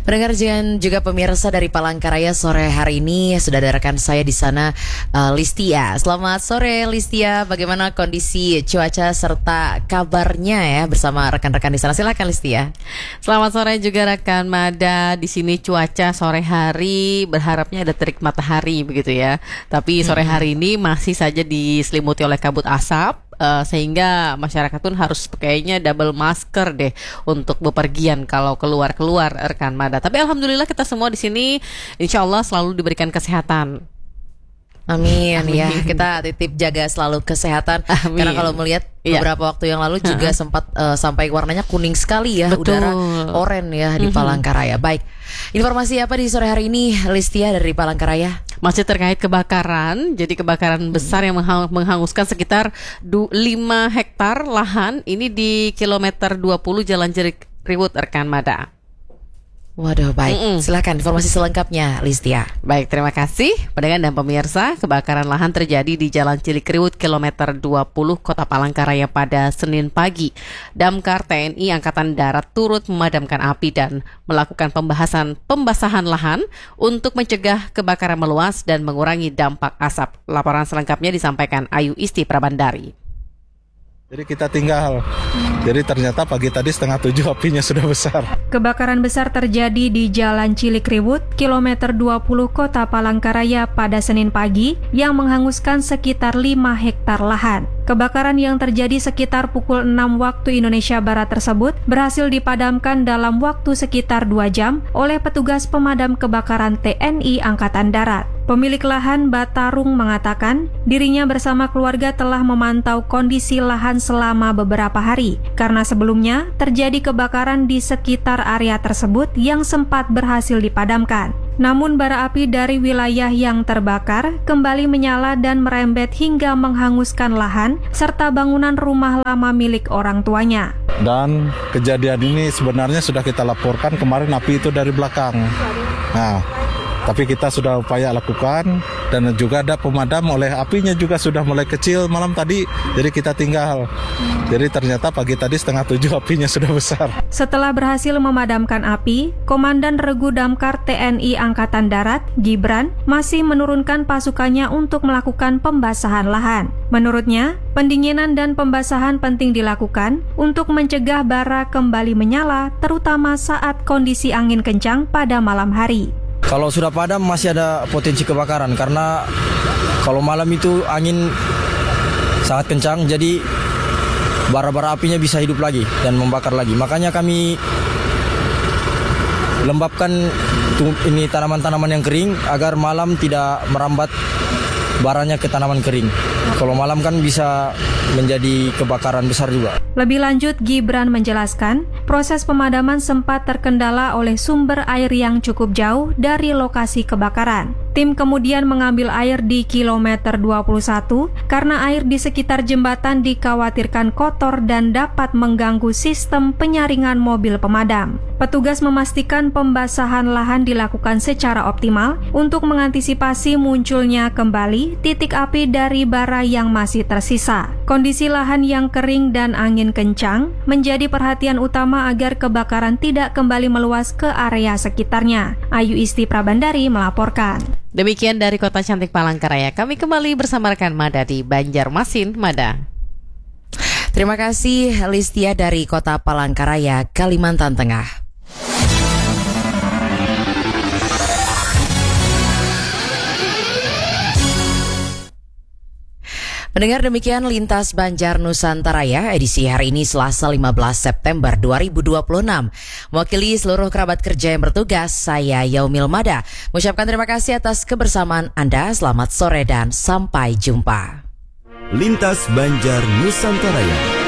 Pendengar dan juga pemirsa dari Palangkaraya, sore hari ini sudah ada rekan saya di sana, Listia. Selamat sore Listia, bagaimana kondisi cuaca serta kabarnya ya bersama rekan-rekan di sana? Silakan Listia. Selamat sore juga rekan Mada. Di sini cuaca sore hari berharapnya ada terik matahari begitu ya. Tapi sore hari ini masih saja diselimuti oleh kabut asap. Sehingga masyarakat pun harus kayaknya double masker deh untuk bepergian kalau keluar rekan Mada. Tapi alhamdulillah kita semua di sini insya Allah selalu diberikan kesehatan. Amin. Ya, kita titip jaga selalu kesehatan. Amin. Karena kalau melihat beberapa waktu yang lalu juga sempat sampai warnanya kuning sekali ya. Betul. Udara oranye ya di Palangkaraya. Baik, informasi apa di sore hari ini Listia dari Palangkaraya? Masih terkait kebakaran. Jadi kebakaran besar yang menghanguskan sekitar 5 hektar lahan. Ini di kilometer 20 Jalan Jerikriwut rekan Mada. Waduh, baik. Silakan informasi selengkapnya, Listia. Baik, terima kasih. Pendengar dan pemirsa, kebakaran lahan terjadi di Jalan Cilikriwut, kilometer 20, Kota Palangkaraya pada Senin pagi. Damkar TNI Angkatan Darat turut memadamkan api dan melakukan pembasahan lahan untuk mencegah kebakaran meluas dan mengurangi dampak asap. Laporan selengkapnya disampaikan Ayu Isti Prabandari. Jadi kita tinggal. Jadi ternyata pagi tadi 6:30 apinya sudah besar. Kebakaran besar terjadi di Jalan Cilikriwut, kilometer 20 Kota Palangkaraya pada Senin pagi yang menghanguskan sekitar 5 hektar lahan. Kebakaran yang terjadi sekitar pukul 6 waktu Indonesia Barat tersebut berhasil dipadamkan dalam waktu sekitar 2 jam oleh petugas pemadam kebakaran TNI Angkatan Darat. Pemilik lahan Batarung mengatakan dirinya bersama keluarga telah memantau kondisi lahan selama beberapa hari karena sebelumnya terjadi kebakaran di sekitar area tersebut yang sempat berhasil dipadamkan. Namun bara api dari wilayah yang terbakar kembali menyala dan merembet hingga menghanguskan lahan serta bangunan rumah lama milik orang tuanya. Dan kejadian ini sebenarnya sudah kita laporkan kemarin api itu dari belakang. Nah, tapi kita sudah upaya lakukan dan juga ada pemadam oleh apinya juga sudah mulai kecil malam tadi. Jadi kita tinggal. Jadi ternyata pagi tadi 6:30 apinya sudah besar. Setelah berhasil memadamkan api, Komandan Regu Damkar TNI Angkatan Darat, Gibran, masih menurunkan pasukannya untuk melakukan pembasahan lahan. Menurutnya, pendinginan dan pembasahan penting dilakukan untuk mencegah bara kembali menyala, terutama saat kondisi angin kencang pada malam hari. Kalau sudah padam masih ada potensi kebakaran karena kalau malam itu angin sangat kencang jadi bara-bara apinya bisa hidup lagi dan membakar lagi. Makanya kami lembabkan ini tanaman-tanaman yang kering agar malam tidak merambat baranya ke tanaman kering. Kalau malam kan bisa menjadi kebakaran besar juga. Lebih lanjut, Gibran menjelaskan, proses pemadaman sempat terkendala oleh sumber air yang cukup jauh dari lokasi kebakaran. Tim kemudian mengambil air di kilometer 21 karena air di sekitar jembatan dikhawatirkan kotor dan dapat mengganggu sistem penyaringan mobil pemadam. Petugas memastikan pembasahan lahan dilakukan secara optimal untuk mengantisipasi munculnya kembali titik api dari bara yang masih tersisa. Kondisi lahan yang kering dan angin kencang menjadi perhatian utama agar kebakaran tidak kembali meluas ke area sekitarnya. Ayu Isti Prabandari melaporkan. Demikian dari Kota Cantik Palangkaraya. Kami kembali bersama rekan Mada di Banjarmasin, Mada. Terima kasih Listia dari Kota Palangkaraya, Kalimantan Tengah. Mendengar demikian Lintas Banjar Nusantara ya, edisi hari ini Selasa 15 September 2026. Mewakili seluruh kerabat kerja yang bertugas, saya Yaumil Mada mengucapkan terima kasih atas kebersamaan Anda. Selamat sore dan sampai jumpa. Lintas Banjar Nusantara.